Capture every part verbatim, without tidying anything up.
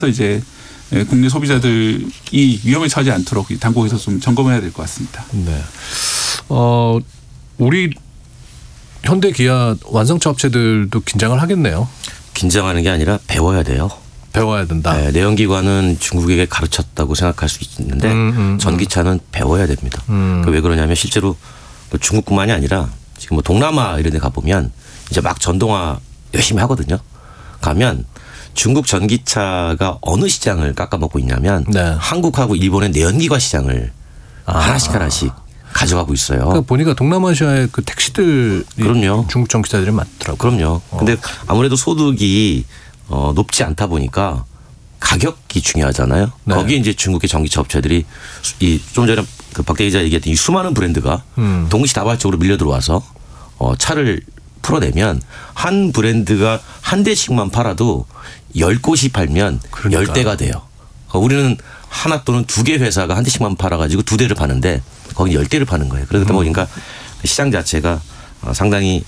이제 국내 소비자들이 위험에 처하지 않도록 당국에서 좀 점검해야 될 것 같습니다. 네. 어, 우리 현대, 기아 완성차 업체들도 긴장을 하겠네요. 긴장하는 게 아니라 배워야 돼요. 배워야 된다. 네, 내연기관은 중국에게 가르쳤다고 생각할 수 있는데 음, 음, 전기차는 배워야 됩니다. 음. 왜 그러냐면 실제로 중국뿐만이 아니라 지금 뭐 동남아 이런 데 가보면 이제 막 전동화 열심히 하거든요. 가면 중국 전기차가 어느 시장을 깎아먹고 있냐면 네. 한국하고 일본의 내연기관 시장을 아. 하나씩 하나씩 가져가고 있어요. 그러니까 보니까 동남아시아의 그 택시들 그럼요. 중국 전기차들이 많더라고요. 그럼요. 어. 근데 아무래도 소득이 어, 높지 않다 보니까 가격이 중요하잖아요. 네. 거기에 이제 중국의 전기차 업체들이 이 좀 전에 그 박대 기자 얘기했던 이 수많은 브랜드가 음. 동시다발적으로 밀려 들어와서 어, 차를 풀어내면 한 브랜드가 한 대씩만 팔아도 열 곳이 팔면 그러니까. 열 대가 돼요. 우리는 하나 또는 두 개 회사가 한 대씩만 팔아가지고 두 대를 파는데 거기 열 대를 파는 거예요. 그러다 보니까 음. 시장 자체가 상당히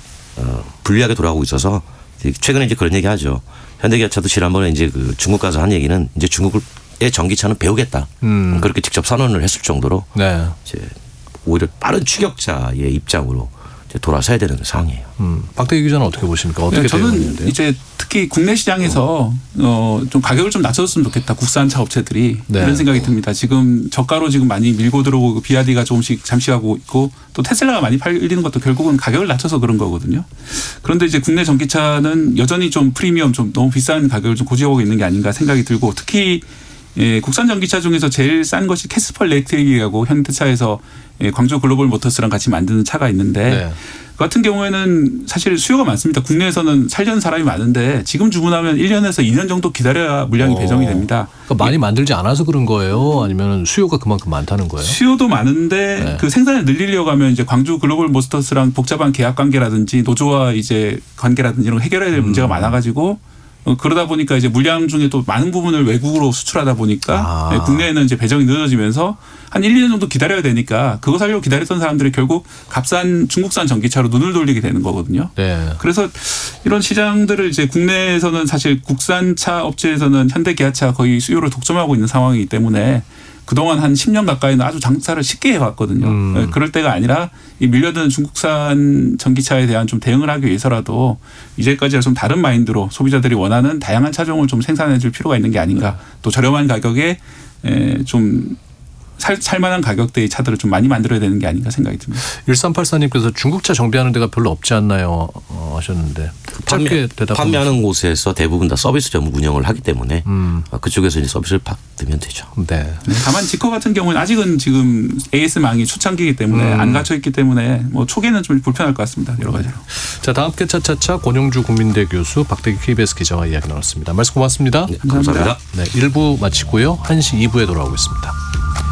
불리하게 돌아가고 있어서 최근에 이제 그런 얘기 하죠. 현대기아차도 지난번에 이제 그 중국 가서 한 얘기는 이제 중국의 전기차는 배우겠다. 음. 그렇게 직접 선언을 했을 정도로 네. 이제 오히려 빠른 추격자의 입장으로 돌아서야 되는 상황이에요. 음. 박대기 기자는 어떻게 보십니까? 어떻게 네, 저는 되는데요? 이제 특히 국내 시장에서 어, 좀 가격을 좀 낮춰줬으면 좋겠다. 국산차 업체들이 네. 이런 생각이 듭니다. 지금 저가로 지금 많이 밀고 들어오고 비아디가 조금씩 잠식하고 있고 또 테슬라가 많이 팔리는 것도 결국은 가격을 낮춰서 그런 거거든요. 그런데 이제 국내 전기차는 여전히 좀 프리미엄 좀 너무 비싼 가격을 좀 고집하고 있는 게 아닌가 생각이 들고 특히 예, 국산 전기차 중에서 제일 싼 것이 캐스퍼 일렉트릭이라고 현대차에서 예, 광주 글로벌 모터스랑 같이 만드는 차가 있는데 네. 그 같은 경우에는 사실 수요가 많습니다. 국내에서는 살려는 사람이 많은데 지금 주문하면 일 년에서 이 년 정도 기다려야 물량이 오. 배정이 됩니다. 그러니까 많이 만들지 않아서 그런 거예요? 아니면 수요가 그만큼 많다는 거예요? 수요도 많은데 네. 그 생산을 늘리려고 하면 이제 광주 글로벌 모터스랑 복잡한 계약 관계라든지 노조와 이제 관계라든지 이런 거 해결해야 될 음. 문제가 많아가지고 어, 그러다 보니까 이제 물량 중에 또 많은 부분을 외국으로 수출하다 보니까 아. 국내에는 이제 배정이 늦어지면서 한 일, 이 년 정도 기다려야 되니까 그거 살려고 기다렸던 사람들이 결국 값싼 중국산 전기차로 눈을 돌리게 되는 거거든요. 네. 그래서 이런 시장들을 이제 국내에서는 사실 국산차 업체에서는 현대 기아차 거의 수요를 독점하고 있는 상황이기 때문에 그동안 한 십 년 가까이는 아주 장사를 쉽게 해왔거든요. 음. 그럴 때가 아니라 이 밀려드는 중국산 전기차에 대한 좀 대응을 하기 위해서라도 이제까지와 좀 다른 마인드로 소비자들이 원하는 다양한 차종을 좀 생산해 줄 필요가 있는 게 아닌가. 또 저렴한 가격에 좀 살, 살만한 가격대의 차들을 좀 많이 만들어야 되는 게 아닌가 생각이 듭니다. 일삼팔사님께서 중국차 정비하는 데가 별로 없지 않나요? 어, 하셨는데. 판매, 판매하는 곳에서 대부분 다 서비스 전문 운영을 하기 때문에 음. 그쪽에서 이제 서비스를 받으면 되죠. 네. 다만 지커 같은 경우는 아직은 지금 에이에스망이 초창기이기 때문에 음. 안 갖춰 있기 때문에 뭐 초기에는 좀 불편할 것 같습니다. 여러 가지로. 자, 다음 게 차차차 권영주 국민대 교수 박대기 케이비에스 기자와 이야기 나눴습니다. 말씀 고맙습니다. 네, 감사합니다. 네, 일 부 마치고요. 한 시 이 부에 돌아오겠습니다.